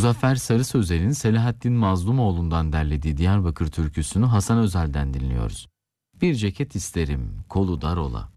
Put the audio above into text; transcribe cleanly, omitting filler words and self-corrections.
Muzaffer Sarı Sözer'in Selahattin Mazlumoğlu'ndan derlediği Diyarbakır türküsünü Hasan Özel'den dinliyoruz. Bir ceket isterim, kolu dar ola.